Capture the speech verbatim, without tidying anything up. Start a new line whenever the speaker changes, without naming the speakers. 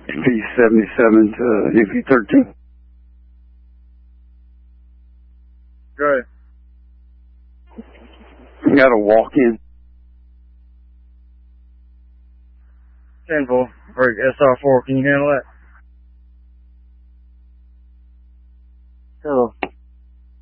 P seventy-seven to U P thirteen.
Go ahead.
Got a walk-in.
ten four, break S R four, can you handle that?
Hello.